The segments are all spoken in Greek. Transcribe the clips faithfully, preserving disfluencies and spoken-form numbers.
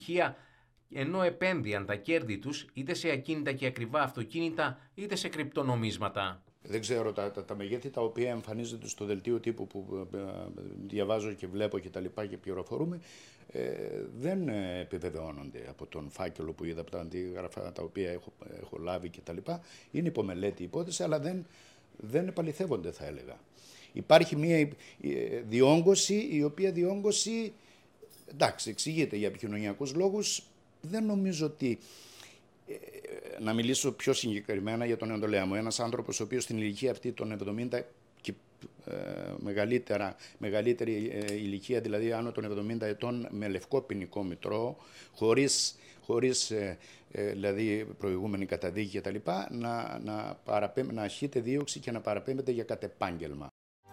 ενώ επένδυαν τα κέρδη τους είτε σε ακίνητα και ακριβά αυτοκίνητα είτε σε κρυπτονομίσματα. Δεν ξέρω, τα, τα, τα μεγέθη τα οποία εμφανίζονται στο δελτίο τύπου που ε, διαβάζω και βλέπω και τα λοιπά και πληροφορούμε, ε, δεν επιβεβαιώνονται από τον φάκελο που είδα, από τα αντίγραφα τα οποία έχω, έχω λάβει και τα λοιπά. Είναι υπομελέτη υπόθεση, αλλά δεν, δεν επαληθεύονται, θα έλεγα. Υπάρχει μια διόγκωση, η οποία διόγκωση, εντάξει, εξηγείται για επικοινωνιακούς λόγους. Δεν νομίζω ότι, ε, να μιλήσω πιο συγκεκριμένα για τον νεοντολέα μου, ένας άνθρωπος ο οποίος στην ηλικία αυτή των εβδομήντα και ε, μεγαλύτερα, μεγαλύτερη ε, ηλικία, δηλαδή άνω των εβδομήντα ετών, με λευκό ποινικό μητρό, χωρίς, χωρίς ε, ε, δηλαδή προηγούμενη καταδίκη κτλ., να, να, να ασκείται δίωξη και να παραπέμπεται για κατεπάγγελμα.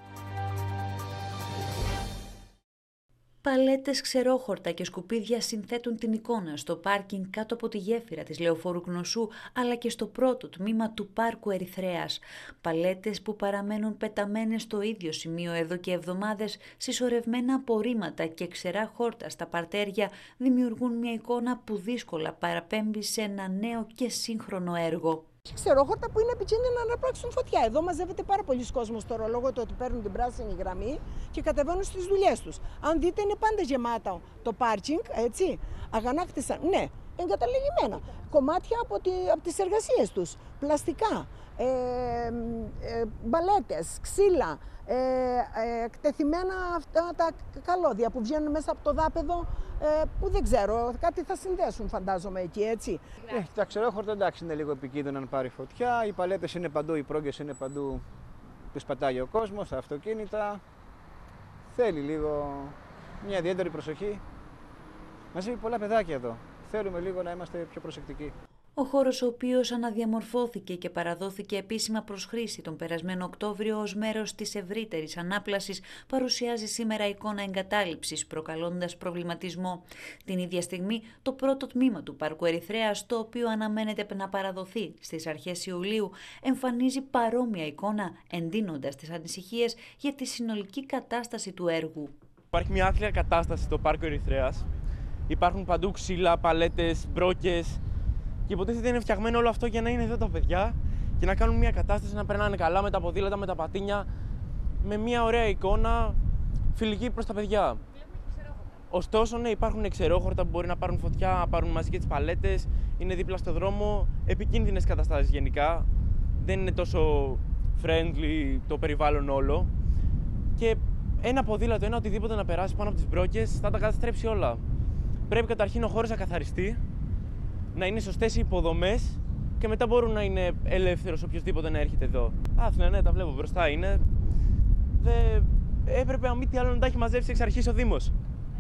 Παλέτες, ξερόχορτα και σκουπίδια συνθέτουν την εικόνα στο πάρκινγκ κάτω από τη γέφυρα της Λεωφόρου Κνωσού, αλλά και στο πρώτο τμήμα του πάρκου Ερυθρέας. Παλέτες που παραμένουν πεταμένες στο ίδιο σημείο εδώ και εβδομάδες, συσσωρευμένα απορρίμματα και ξερά χόρτα στα παρτέρια δημιουργούν μια εικόνα που δύσκολα παραπέμπει σε ένα νέο και σύγχρονο έργο. Ξερόχορτα που είναι επικίνδυνα να αναπράξουν φωτιά. Εδώ μαζεύεται πάρα πολλοί κόσμος τώρα λόγω του ότι παίρνουν την πράσινη γραμμή και κατεβαίνουν στις δουλειές τους. Αν δείτε, είναι πάντα γεμάτα το πάρκινγκ, έτσι. Αγανάκτησαν, ναι, εγκαταλελειμμένα. Κομμάτια από, τη, από τις εργασίες τους. Πλαστικά, ε, ε, μπαλέτες, ξύλα, ε, ε, εκτεθειμένα αυτά τα καλώδια που βγαίνουν μέσα από το δάπεδο, ε, που δεν ξέρω, κάτι θα συνδέσουν φαντάζομαι εκεί, έτσι. Ε, τα ξερόχορτα εντάξει είναι λίγο επικίνδυνο να πάρει φωτιά, οι παλέτες είναι παντού, οι πρόγκες είναι παντού, τις πατάει ο κόσμος, τα αυτοκίνητα. Θέλει λίγο μια ιδιαίτερη προσοχή. Μαζί πολλά παιδάκια εδώ. Θέλουμε λίγο να είμαστε πιο προσεκτικοί. Ο χώρος, ο οποίος αναδιαμορφώθηκε και παραδόθηκε επίσημα προς χρήση τον περασμένο Οκτώβριο ως μέρος της ευρύτερης ανάπλασης, παρουσιάζει σήμερα εικόνα εγκατάλειψης, προκαλώντας προβληματισμό. Την ίδια στιγμή, το πρώτο τμήμα του πάρκου Ερυθρέας, το οποίο αναμένεται να παραδοθεί στις αρχές Ιουλίου, εμφανίζει παρόμοια εικόνα, εντείνοντας τις ανησυχίες για τη συνολική κατάσταση του έργου. Υπάρχει μια άθλια κατάσταση στο πάρκο Ερυθρέας. Υπάρχουν παντού ξύλα, παλέτες, μπρόκες. Και υποτίθεται είναι φτιαγμένο όλο αυτό για να είναι εδώ τα παιδιά και να κάνουν μια κατάσταση να περνάνε καλά με τα ποδήλατα, με τα πατίνια, με μια ωραία εικόνα φιλική προς τα παιδιά. Ωστόσο, ναι, υπάρχουν ξερόχορτα που μπορεί να πάρουν φωτιά, να πάρουν μαζί και τις παλέτες, είναι δίπλα στο δρόμο, επικίνδυνες καταστάσεις γενικά. Δεν είναι τόσο friendly το περιβάλλον όλο. Και ένα ποδήλατο, ένα οτιδήποτε να περάσει πάνω από τις μπρόκες θα τα καταστρέψει όλα. Πρέπει καταρχήν ο χώρος να καθαριστεί, να είναι σωστές οι υποδομές και μετά μπορούν να είναι ελεύθερος οποιοδήποτε να έρχεται εδώ. Άθλια, ναι, τα βλέπω μπροστά είναι. Δε... Έπρεπε, αν μη τι άλλο, να τα έχει μαζέψει εξ αρχής ο Δήμος.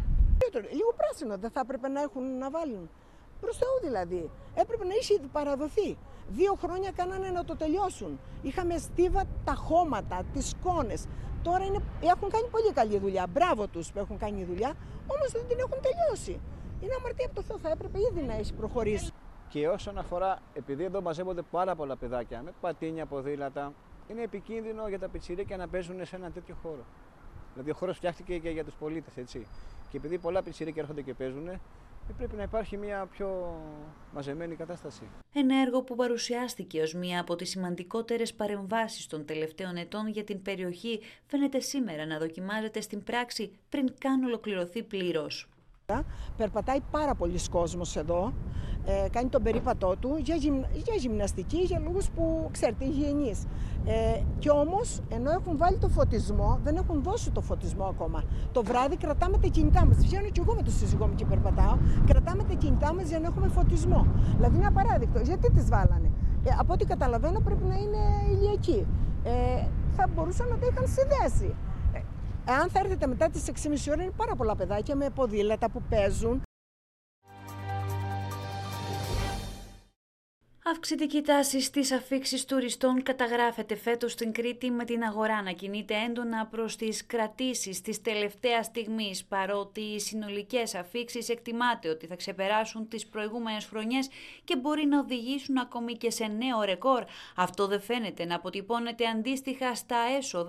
Λίγο πράσινο δεν θα έπρεπε να έχουν να βάλουν. Προς Θεού δηλαδή. Έπρεπε να είχε παραδοθεί. Δύο χρόνια κάνανε να το τελειώσουν. Είχαμε στίβα τα χώματα, τις σκόνες. Τώρα είναι... έχουν κάνει πολύ καλή δουλειά. Μπράβο τους που έχουν κάνει δουλειά, όμως δεν την έχουν τελειώσει. Είναι αμαρτία από το Θεό, θα έπρεπε ήδη να έχει προχωρήσει. Και όσον αφορά, επειδή εδώ μαζεύονται πάρα πολλά παιδάκια με πατίνια, ποδήλατα, είναι επικίνδυνο για τα πιτσιρίκια να παίζουν σε έναν τέτοιο χώρο. Δηλαδή, ο χώρος φτιάχτηκε και για τους πολίτες, έτσι. Και επειδή πολλά πιτσιρίκια έρχονται και παίζουν, πρέπει να υπάρχει μια πιο μαζεμένη κατάσταση. Ένα έργο που παρουσιάστηκε ως μία από τις σημαντικότερες παρεμβάσεις των τελευταίων ετών για την περιοχή, φαίνεται σήμερα να δοκιμάζεται στην πράξη πριν καν ολοκληρωθεί πλήρως. Περπατάει πάρα πολλοί κόσμος εδώ, ε, κάνει τον περίπατό του για, γυμ, για γυμναστική, για λόγους που ξέρετε, υγιεινής. Ε, και όμως, ενώ έχουν βάλει το φωτισμό, δεν έχουν δώσει το φωτισμό ακόμα. Το βράδυ κρατάμε τα κινητά μας. Βγαίνω και εγώ με το σύζυγό μου και περπατάω. Κρατάμε τα κινητά μας για να έχουμε φωτισμό. Δηλαδή είναι απαράδεικτο. Γιατί τις βάλανε. Ε, από ό,τι καταλαβαίνω πρέπει να είναι ηλιακή. Ε, θα μπορούσαν να τα είχαν συνδέσει. Εάν θα έρθετε μετά τις έξι και μισή ώρα, είναι πάρα πολλά παιδάκια με ποδήλατα που παίζουν. Αυξητική τάση στις αφίξεις τουριστών καταγράφεται φέτος στην Κρήτη, με την αγορά να κινείται έντονα προς τις κρατήσεις της τελευταίας στιγμής, παρότι οι συνολικές αφίξεις εκτιμάται ότι θα ξεπεράσουν τις προηγούμενες χρονιές και μπορεί να οδηγήσουν ακόμη και σε νέο ρεκόρ. Αυτό δεν φαίνεται να αποτυπώνεται αντίστοιχα στα έσοδα